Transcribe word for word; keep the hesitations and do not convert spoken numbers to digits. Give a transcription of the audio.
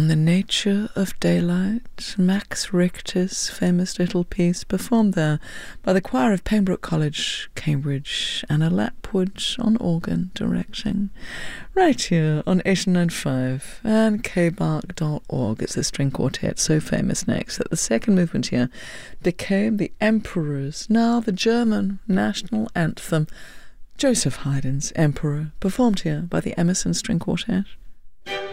On the Nature of Daylight, Max Richter's famous little piece, performed there by the choir of Pembroke College, Cambridge, Anna Lapwood on organ directing. Right here on eighty-nine point five and k bark dot org. It's the string quartet, so famous next, that the second movement here became the Emperor's, now the German national anthem, Joseph Haydn's Emperor, performed here by the Emerson String Quartet.